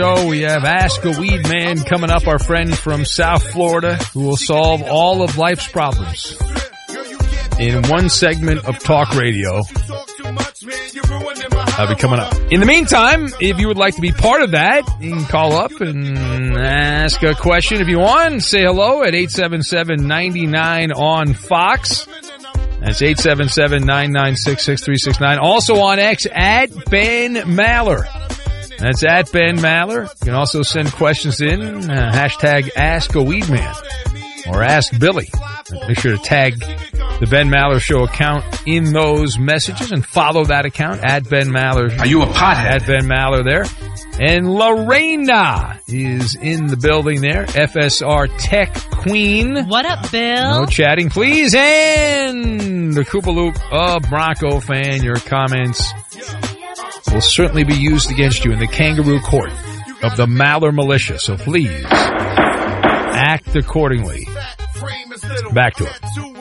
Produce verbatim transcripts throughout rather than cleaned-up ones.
So we have Ask a Weed Man coming up, our friend from South Florida who will solve all of life's problems in one segment of talk radio. That'll be coming up. In the meantime, if you would like to be part of that, you can call up and ask a question if you want. Say hello at eight seven seven, nine nine on Fox. That's eight seven seven, nine nine six, six three six nine. Also on X, at Ben Maller. That's at Ben Maller. You can also send questions in, uh, hashtag Ask a Weed Man or Ask Billy. Make sure to tag the Ben Maller Show account in those messages and follow that account at Ben Maller. Are you a pothead? At Ben Maller there. And Lorena is in the building there. F S R Tech Queen. What up, Bill? No chatting, please. And the Koopaloop, a Bronco fan, your comments will certainly be used against you in the kangaroo court of the Maller Militia. So please act accordingly. Back to it.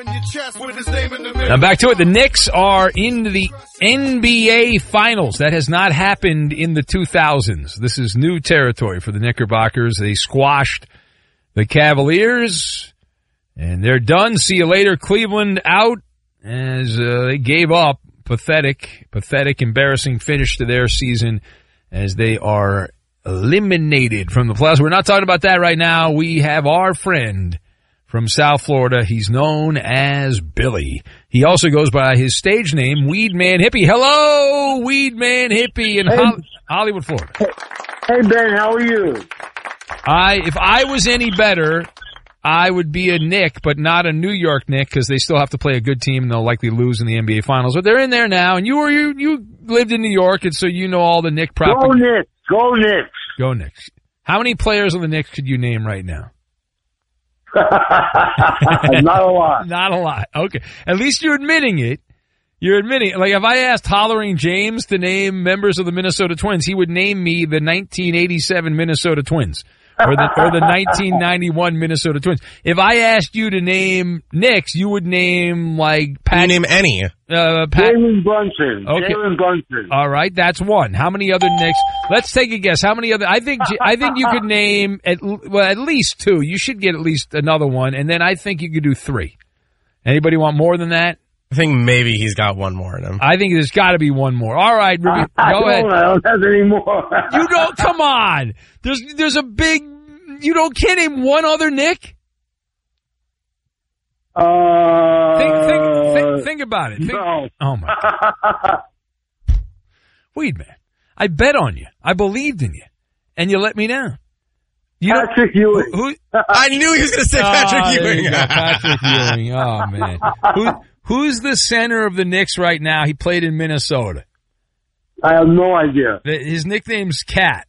Now back to it. The Knicks are into the N B A Finals. That has not happened in the two thousands. This is new territory for the Knickerbockers. They squashed the Cavaliers, and they're done. See you later, Cleveland, out as uh, they gave up. Pathetic, pathetic, embarrassing finish to their season as they are eliminated from the playoffs. We're not talking about that right now. We have our friend from South Florida. He's known as Billy. He also goes by his stage name, Weed Man Hippie. Hello, Weed Man Hippie in hey. Ho- Hollywood, Florida. Hey, Ben, how are you? I, if I was any better, I would be a Knick, but not a New York Knick, because they still have to play a good team and they'll likely lose in the N B A Finals. But they're in there now, and you were you you lived in New York, and so you know all the Knick propaganda. Go Knicks! Go Knicks! Go Knicks! How many players on the Knicks could you name right now? Not a lot. Not a lot. Okay, at least you're admitting it. You're admitting it. Like if I asked Hollering James to name members of the Minnesota Twins, he would name me the nineteen eighty-seven Minnesota Twins. Or the, or the nineteen ninety-one Minnesota Twins. If I asked you to name Knicks, you would name like Pat. You name any. Uh, Pat. Jalen Brunson. Okay. Jalen Brunson. All right, that's one. How many other Knicks? Let's take a guess. How many other? I think I think you could name at well at least two. You should get at least another one, and then I think you could do three. Anybody want more than that? I think maybe he's got one more in him. I think there's got to be one more. All right, Ruby, I go don't, ahead. I don't have any more. You don't. Come on. There's there's a big. You don't can't name one other Knick? Uh, think, think, think, think about it. Think, no. Oh my God. Weed Man, I bet on you. I believed in you, and you let me down. You Patrick Ewing. Who, who, I knew he was going to say Patrick oh, Ewing. There you go, Patrick Ewing. Oh man. Who, who's the center of the Knicks right now? He played in Minnesota. I have no idea. His nickname's Cat.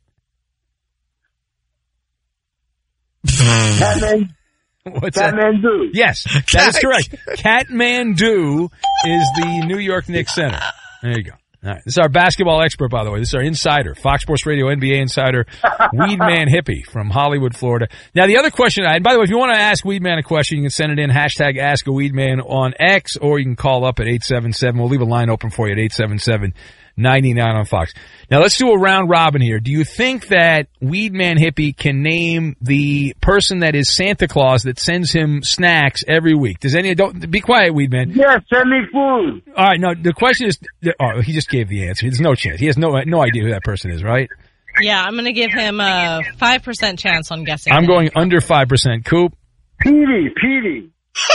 Catman. What's Catmandu. Yes, that is correct. Catmandu is the New York Knicks center. There you go. All right. This is our basketball expert, by the way. This is our insider, Fox Sports Radio N B A insider, Weed Man Hippie from Hollywood, Florida. Now, the other question, and by the way, if you want to ask Weed Man a question, you can send it in, hashtag Ask a Weed Man on X, or you can call up at eight seven seven. We'll leave a line open for you at eight seven seven, nine nine on Fox. Now, let's do a round robin here. Do you think that Weed Man Hippie can name the person that is Santa Claus that sends him snacks every week? Does any, don't, be quiet, Weed Man. Yes, send me food. All right, no, the question is, oh, he just gave the answer. There's no chance. He has no, no idea who that person is, right? Yeah, I'm going to give him a five percent chance on guessing. I'm going under five percent. Coop? Petey, Petey.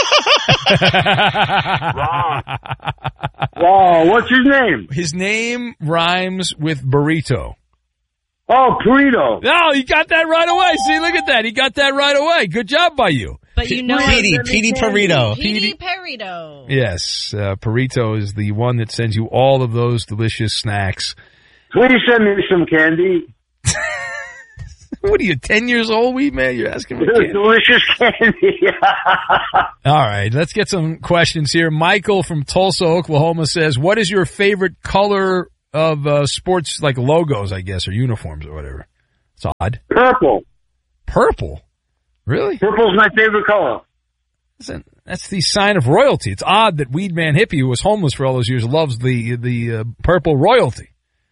Wow. Wow, what's his name? His name rhymes with burrito. Oh, Burrito. No, he got that right away. See, look at that. He got that right away. Good job by you. But you know Petey, Petey Perito. Petey Perito. Yes, uh, Perito is the one that sends you all of those delicious snacks. Please send me some candy. What are you, ten years old, Weed Man? You're asking for candy. Delicious candy. All right, let's get some questions here. Michael from Tulsa, Oklahoma says, what is your favorite color of uh, sports, like logos, I guess, or uniforms or whatever? It's odd. Purple. Purple? Really? Purple's my favorite color. Listen, that's the sign of royalty. It's odd that Weed Man Hippie, who was homeless for all those years, loves the the uh, purple royalty. It's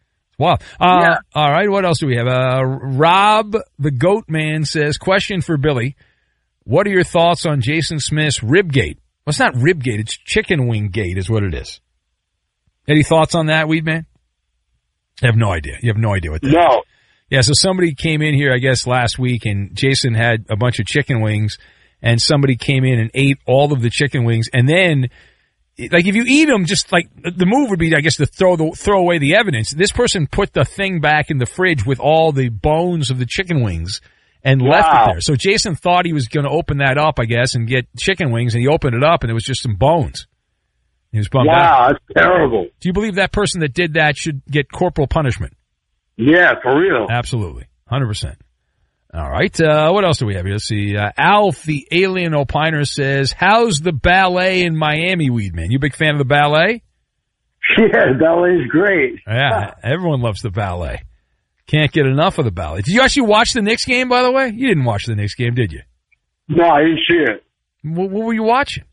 Wow. Uh, yeah. All right. What else do we have? Uh, Rob, the Goat Man, says, question for Billy. What are your thoughts on Jason Smith's Ribgate? Well, it's not Ribgate. It's Chicken Wing Gate is what it is. Any thoughts on that, Weed Man? I have no idea. You have no idea what that no. is. Yeah, so somebody came in here, I guess, last week, and Jason had a bunch of chicken wings, and somebody came in and ate all of the chicken wings, and then, like, if you eat them, just like, the move would be, I guess, to throw the throw away the evidence. This person put the thing back in the fridge with all the bones of the chicken wings and wow. left it there. So Jason thought he was going to open that up, I guess, and get chicken wings, and he opened it up, and it was just some bones. He was bummed wow, out. Wow, that's terrible. Do you believe that person that did that should get corporal punishment? Yeah, for real. Absolutely. one hundred percent. All right. Uh, what else do we have here? Let's see. Uh, Alf, the alien opiner, says, how's the ballet in Miami, Weed Man? You a big fan of the ballet? Yeah, the ballet's great. Yeah, everyone loves the ballet. Can't get enough of the ballet. Did you actually watch the Knicks game, by the way? You didn't watch the Knicks game, did you? No, I didn't see it. What, what were you watching?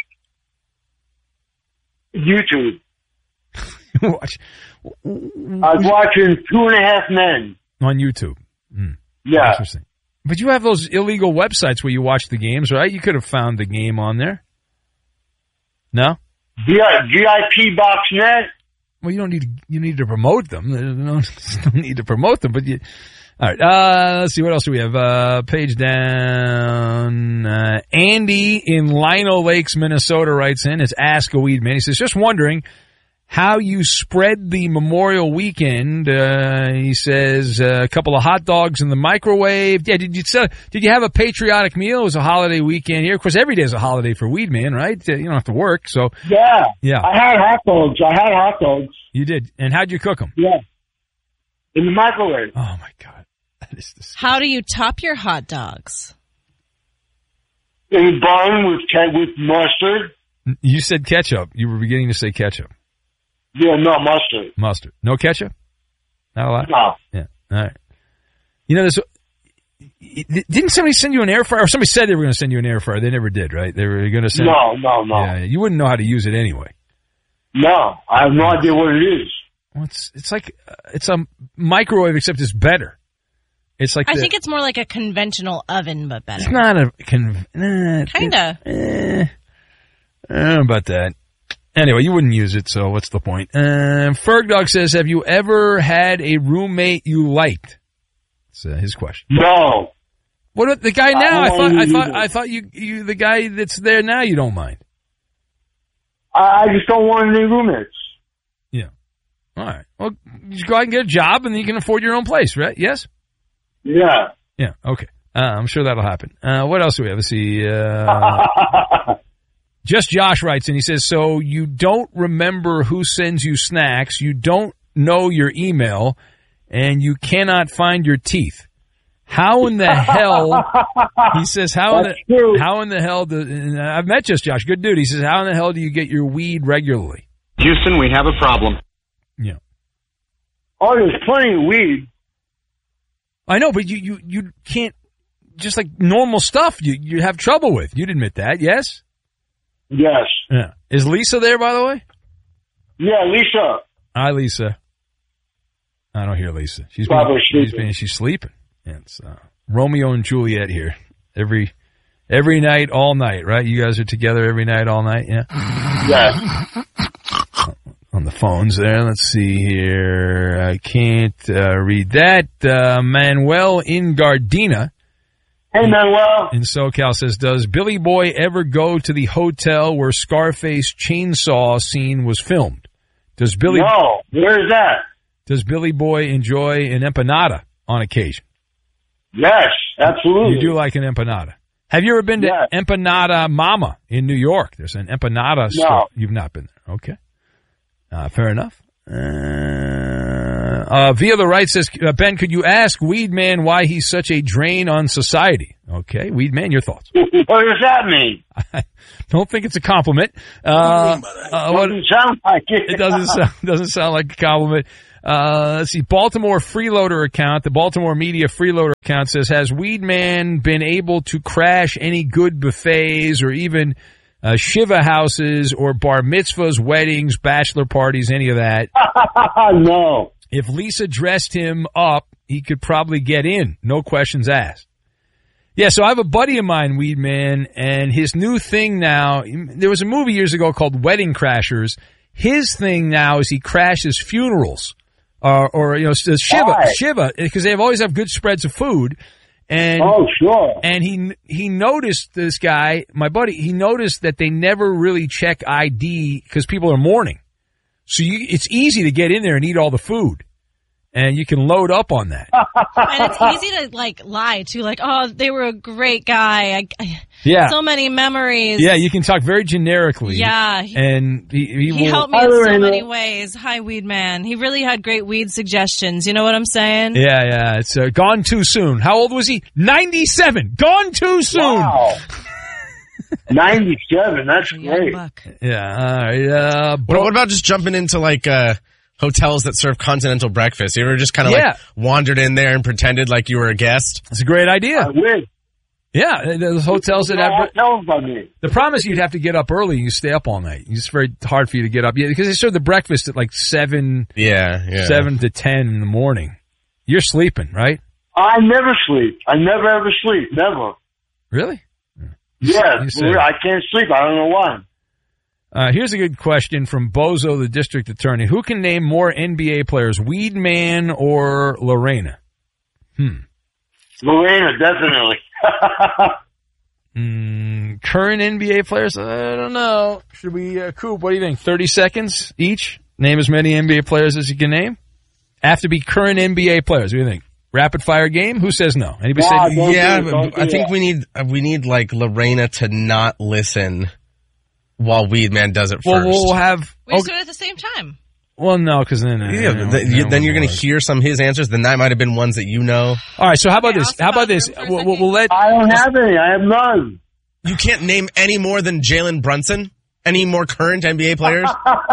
YouTube. Watch. I was watching Two and a Half Men. On YouTube. Mm. Yeah. Interesting. But you have those illegal websites where you watch the games, right? You could have found the game on there. No? G I P Box Net? Well, you don't need to, you need to promote them. There's no, no need to promote them, but you, all right. Uh, let's see. What else do we have? Uh, page down. Uh, Andy in Lino Lakes, Minnesota writes in, it's Ask a Weed Man. He says, just wondering how you spread the Memorial Weekend. Uh, he says uh, a couple of hot dogs in the microwave. Yeah, did you sell, did you have a patriotic meal? It was a holiday weekend here. Of course, every day is a holiday for Weed Man, right? Uh, you don't have to work, so yeah, yeah. I had hot dogs. I had hot dogs. You did, and how'd you cook them? Yeah, in the microwave. Oh my God, that is disgusting. How do you top your hot dogs? In a bun with with mustard. You said ketchup. You were beginning to say ketchup. Yeah, no, mustard. Mustard. No ketchup? Not a lot? No. Yeah. All right. You know, there's, didn't somebody send you an air fryer? Or somebody said they were going to send you an air fryer. They never did, right? They were going to send No, no, no. Yeah, you wouldn't know how to use it anyway. No, I have no idea what it is. Well, it's, it's like, uh, it's a microwave except it's better. It's like I the, think it's more like a conventional oven, but better. It's not a, conv- nah, Kinda. Eh, I don't know about that. Anyway, you wouldn't use it, so what's the point? Uh, Fergdog says, have you ever had a roommate you liked? That's uh, his question. No. What about the guy now? I, I thought, I thought, either. I thought you, you, the guy that's there now, you don't mind. I, I just don't want any roommates. Yeah. All right. Well, just go out and get a job, and then you can afford your own place, right? Yes? Yeah. Yeah. Okay. Uh, I'm sure that'll happen. Uh, what else do we have? Let's see. Uh, Just Josh writes, and he says, so you don't remember who sends you snacks, you don't know your email, and you cannot find your teeth. How in the hell, he says, how in the, true. how in the hell, do, and I've met Just Josh, good dude. He says, how in the hell do you get your weed regularly? Houston, we have a problem. Yeah. Oh, there's plenty of weed. I know, but you, you, you can't, just like normal stuff, you, you have trouble with. You'd admit that, yes? Yes. Yeah. Is Lisa there, by the way? Yeah, Lisa. Hi, Lisa. I don't hear Lisa. She's Probably being, she's, sleeping. being, she's sleeping. Yeah, it's uh, Romeo and Juliet here. Every every night, all night, right? You guys are together every night, all night, yeah? Yes. On the phones there. Let's see here. I can't uh, read that. Uh, Manuel in Gardena. Hey, Manuel. In SoCal says, does Billy Boy ever go to the hotel where Scarface chainsaw scene was filmed? Does Billy No, where is that? Does Billy Boy enjoy an empanada on occasion? Yes, absolutely. You do like an empanada. Have you ever been to Yes. Empanada Mama in New York? There's an empanada store. No. You've not been there. Okay. Uh, fair enough. Uh, uh, via the right says, uh, Ben, could you ask Weed Man why he's such a drain on society? Okay, Weed Man, your thoughts. What does that mean? I don't think it's a compliment. Uh, uh, what, Doesn't sound like it. it doesn't sound, doesn't sound like a compliment. Uh, let's see, Baltimore Freeloader account, the Baltimore Media Freeloader account says, has Weed Man been able to crash any good buffets or even uh, Shiva houses or bar mitzvahs, weddings, bachelor parties, any of that? No. If Lisa dressed him up, he could probably get in. No questions asked. Yeah, so I have a buddy of mine, Weed Man, and his new thing now, there was a movie years ago called Wedding Crashers. His thing now is he crashes funerals. Or, or you know, Shiva, Why? Shiva, because they have always have good spreads of food. And, Oh, sure. and he, he noticed this guy, my buddy, he noticed that they never really check I D because people are mourning. So you, it's easy to get in there and eat all the food. And you can load up on that. And it's easy to, like, lie, too. Like, oh, they were a great guy. I, I, Yeah. So many memories. Yeah, you can talk very generically. Yeah. He, And he, he, he will, helped me Hi, in so Lorena. many ways. Hi, Weed Man. He really had great weed suggestions. You know what I'm saying? Yeah, yeah. It's uh, gone too soon. How old was he? ninety-seven. Gone too soon. Wow. ninety-seven. That's A young great. buck. Yeah. All right. Uh, What, what about just jumping into like uh hotels that serve continental breakfast? You ever just kind of Yeah. like wandered in there and pretended like you were a guest? it's a great I idea. wish. Yeah, those hotels that No have. hotels by me. The problem is you'd have to get up early. You stay up all night. It's very hard for you to get up. Yeah, because they serve the breakfast at like seven, Yeah, yeah. seven to ten in the morning. You're sleeping, right? I never sleep. I never ever sleep. Never. Really? Yes. You say. I can't sleep. I don't know why. Uh, here's a good question from Bozo, the district attorney. Who can name more N B A players, Weed Man or Lorena? Hmm. Lorena, definitely. Mm, current N B A players? I don't know. Should we, uh, Coop, what do you think? thirty seconds each? Name as many N B A players as you can name? Have to be current N B A players. What do you think? Rapid fire game? Who says no? Anybody Wow, say don't Yeah, do it, don't but I do think that. we need uh, we need like Lorena to not listen while Weed Man does it Well, first. we'll have. We just Okay. do it at the same time. Well, no, because then. Uh, yeah, you know, th- you- no then you're one going to knows. hear some of his answers. Then that might have been ones that you know. All right, so how about Okay, this? I'll How about stop this? room for a We'll, we'll, second. we'll let. I don't have any. I have none. You can't name any more than Jalen Brunson. Any more current N B A players?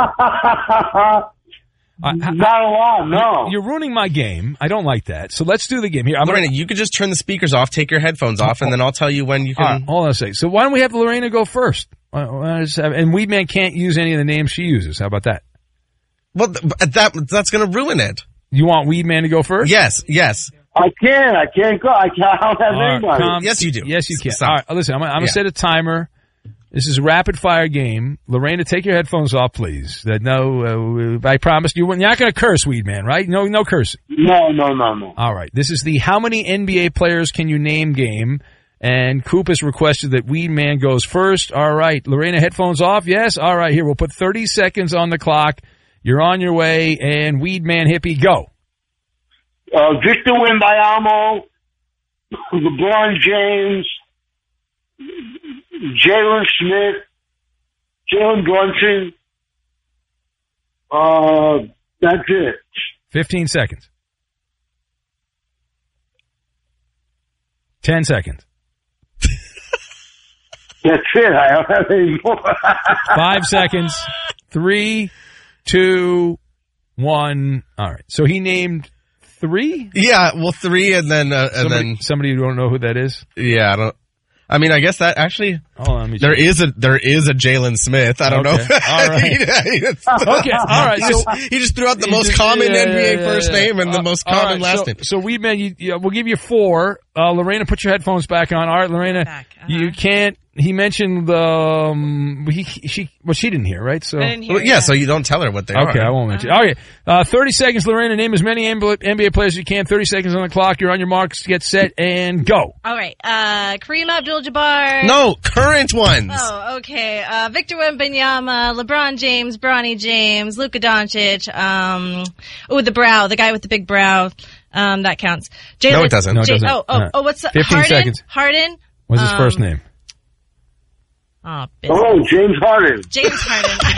Uh, Not a lot, no. You're ruining my game. I don't like that. So let's do the game here. I'm Lorena, gonna, you could just turn the speakers off, take your headphones off, and then I'll tell you when you all can. right, hold on a second. So why don't we have Lorena go first? Why- why just have- And Weedman can't use any of the names she uses. How about that? Well, th- but that that's going to ruin it. You want Weedman to go first? Yes, yes. I can't. I can't go. I, can't, I don't have All right, anybody. calm- Yes, you do. Yes, you can. Stop. All right, listen, I'm, I'm going to Yeah. set a timer. This is a rapid fire game. Lorena, take your headphones off, please. That no, uh, I promise you, you're not going to curse, Weedman, right? No, no cursing. No, no, no, no. All right. This is the how many N B A players can you name game. And Coop has requested that Weedman goes first. All right. Lorena, headphones off? Yes? All right. Here, we'll put thirty seconds on the clock. You're on your way. And Weedman hippie, go. Uh, Victor Wembanyama, LeBron James, Jalen Smith, Jalen Brunson. Uh, that's it. fifteen seconds. ten seconds. That's it. I don't have any more. Five seconds. Three, two, one. All right. So he named three? Yeah, well, three, and then uh, and Somebody, then somebody you don't know who that is? yeah, I don't. I mean, I guess that actually Hold on, let me there check. is a there is a Jalen Smith. I don't Okay. know. All right. Okay, all right. He So just, he just threw out the He most just- common yeah, N B A yeah, yeah, first yeah. name and the Uh, most all common right, last so, name. So we man, you, you, we'll give you four. Uh, Lorena, put your headphones back on. All right, Lorena, Back, uh-huh. you can't. He mentioned the um, he she well she didn't hear, right? So I didn't hear Well, yeah, that. so you don't tell her what they are. okay, I won't mention. Okay, uh, thirty seconds, Lorena. Name as many N B A players as you can. Thirty seconds on the clock. You're on your marks. Get set and go. All right. Uh, Kareem Abdul-Jabbar. No, current ones. Oh, okay. Uh, Victor Wembanyama, LeBron James, Bronny James, Luka Doncic. Um, oh, the brow, the guy with the big brow. Um, that counts. Jalen, No, it doesn't. No, it J- doesn't. Oh, oh, No. oh, what's the, fifteen Harden? seconds. Harden? What's his Um, first name? Oh, bitch. Oh, James Harden. James Harden.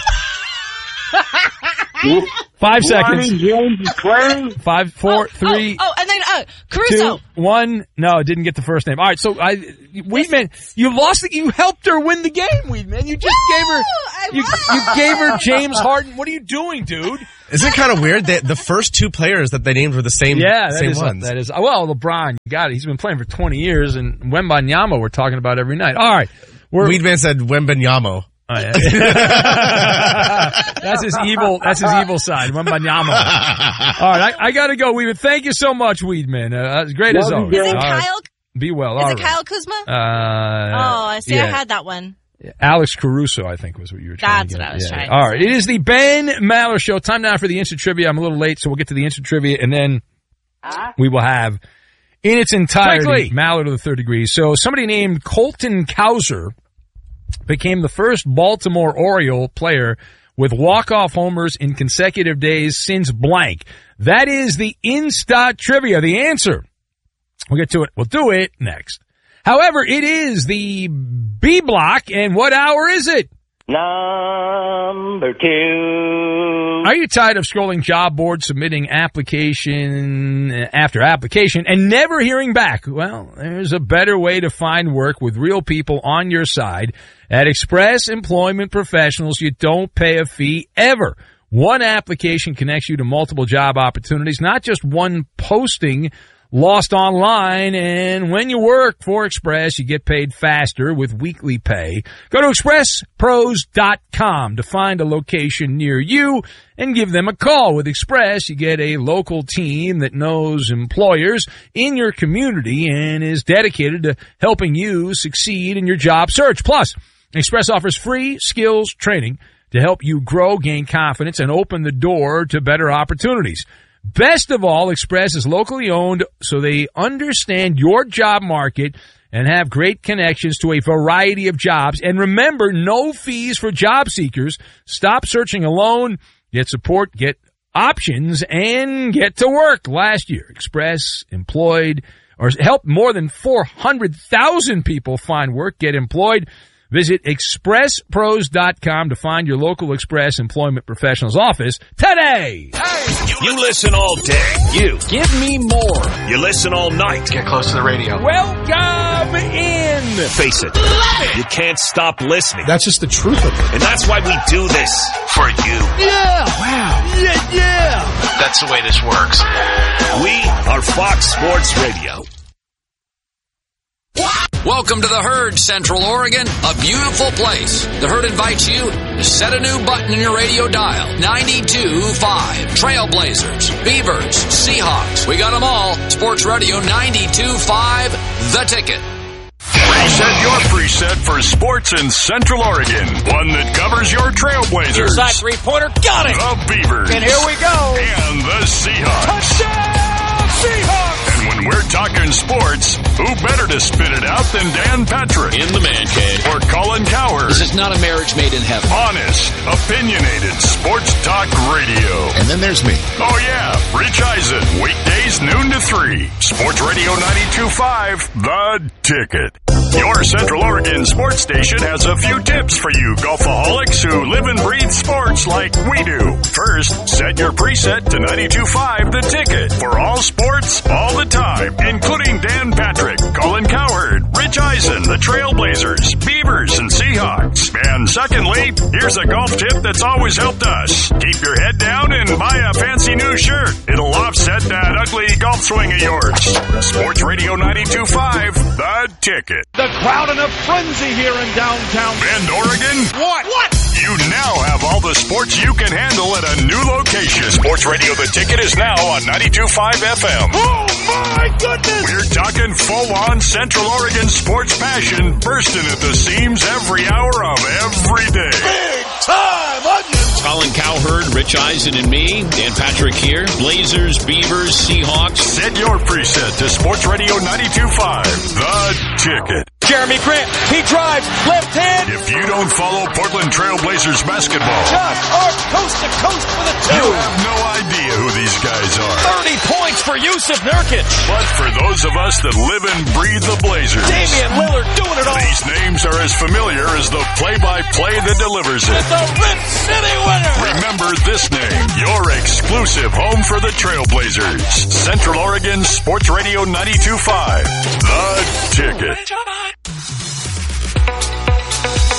Five Ronnie seconds. James is playing. Five, four, three. Oh, oh, and then, uh, Caruso. Two, one. No, didn't get the first name. All right, so I, Weedman, you lost. The, you helped her win the game, Weedman. You just Woo! gave her. I You, won! you gave her James Harden. What are you doing, dude? Isn't it kind of weird that the first two players that they named were the same, Yeah, that same is. ones? That is. Well, LeBron, you got it. He's been playing for twenty years, and Wembanyama we're talking about every night. All right, we're Weedman said Wembanyama. Oh, yeah. That's his evil. That's his evil side. Wembanyama. All right, I, I got to go. Weedman, thank you so much, Weedman. Uh, it's great as always. Is it All Kyle? right. Be well. Is All it right. Kyle Kuzma? Uh, oh, I see. yeah. I had that one. Alex Caruso, I think, was what you were trying That's to get. what I was yeah. trying. All to right, say. it is the Ben Maller Show. Time now for the instant trivia. I'm a little late, so we'll get to the instant trivia, and then we will have, in its entirety, Quickly. Maller to the third degree. So somebody named Colton Cowser became the first Baltimore Oriole player with walk-off homers in consecutive days since blank. That is the Insta trivia. The answer. We'll get to it. We'll do it next. However, it is the B block, and what hour is it? Number two. Are you tired of scrolling job boards, submitting application after application, and never hearing back? Well, there's a better way to find work with real people on your side. At Express Employment Professionals, you don't pay a fee ever. One application connects you to multiple job opportunities, not just one posting lost online, and when you work for Express, you get paid faster with weekly pay. Go to express pros dot com to find a location near you and give them a call. With Express, you get a local team that knows employers in your community and is dedicated to helping you succeed in your job search. Plus, Express offers free skills training to help you grow, gain confidence, and open the door to better opportunities. Best of all, Express is locally owned, so they understand your job market and have great connections to a variety of jobs. And remember, no fees for job seekers. Stop searching alone. Get support, get options, and get to work. Last year, Express employed or helped more than four hundred thousand people find work, get employed. Visit express pros dot com to find your local Express Employment Professionals office today. Hey, you listen all day. You. Give me more. You listen all night. Get close to the radio. Welcome in. Face it. You can't stop listening. That's just the truth of it. And that's why we do this. For you. Yeah. Wow. Yeah, yeah. That's the way this works. We are Fox Sports Radio. Welcome to the Herd, Central Oregon, a beautiful place. The Herd invites you to set a new button in your radio dial. ninety-two point five. Trailblazers, Beavers, Seahawks. We got them all. Sports Radio ninety-two point five, The Ticket. Reset your preset for sports in Central Oregon. One that covers your Trailblazers. Inside three-pointer, got it! The Beavers. And here we go. And the Seahawks. Touchdown, Seahawks! And when we're talking sports, who better to spit it out than Dan Patrick? In the man cave. Or Colin Cowherd. This is not a marriage made in heaven. Honest, opinionated sports talk radio. And then there's me. Oh yeah, Rich Eisen. Weekdays noon to three. Sports Radio ninety-two point five, The Ticket. Your Central Oregon sports station has a few tips for you golfaholics who live and breathe sports like we do. First, set your preset to ninety-two point five The Ticket for all sports, all the time, including Dan Patrick, Colin Cowherd, Rich Eisen, the Trailblazers, Beavers, and Seahawks. And secondly, here's a golf tip that's always helped us. Keep your head down and buy a fancy new shirt. It'll offset that ugly golf swing of yours. Sports Radio ninety-two point five The Ticket. The crowd in a frenzy here in downtown Bend, Oregon. What? What? You now have all the sports you can handle at a new location. Sports Radio The Ticket is now on ninety-two point five F M. Oh my goodness! We're talking full-on Central Oregon sports passion bursting at the seams every hour of every day. Big time onions! Colin Cowherd, Rich Eisen, and me, Dan Patrick here. Blazers, Beavers, Seahawks. Set your preset to Sports Radio ninety-two point five The Ticket. Jeremy Grant, he drives, left hand. If you don't follow Portland Trailblazers basketball, Josh Hart, coast to coast for the two. You have no idea who these guys are. thirty points for Yusuf Nurkic. But for those of us that live and breathe the Blazers, Damian Lillard doing it all. These names are as familiar as the play-by-play that delivers it. It's a Rip City winner. Remember this name, your exclusive home for the Trailblazers. Central Oregon Sports Radio ninety-two point five The Ticket.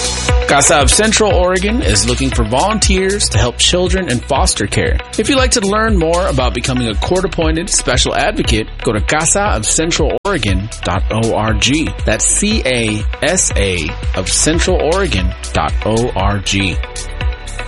CASA of Central Oregon is looking for volunteers to help children in foster care. If you'd like to learn more about becoming a court-appointed special advocate, go to casa of central oregon dot org. That's C A S A of central oregon dot org.